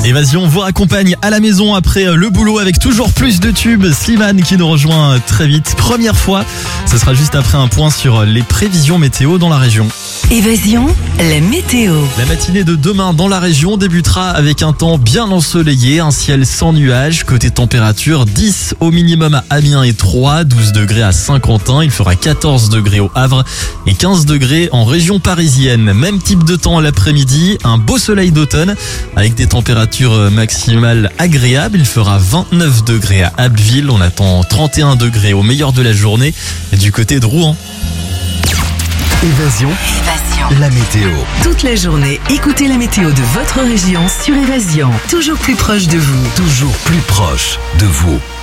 Évasion vous raccompagne à la maison après le boulot avec toujours plus de tubes. Slimane qui nous rejoint très vite. Première fois, ce sera juste après un point sur les prévisions météo dans la région. Évasion, la météo. La matinée de demain dans la région débutera avec un temps bien ensoleillé, un ciel sans nuages. Côté température, 10 au minimum à Amiens et Troyes, 12 degrés à Saint-Quentin. Il fera 14 degrés au Havre et 15 degrés en région parisienne. Même type de temps l'après-midi, un beau soleil d'automne avec des températures maximales agréables. Il fera 29 degrés à Abbeville. On attend 31 degrés au meilleur de la journée du côté de Rouen. Évasion, la météo. Toute la journée, écoutez la météo de votre région sur Évasion. Toujours plus proche de vous. Toujours plus proche de vous.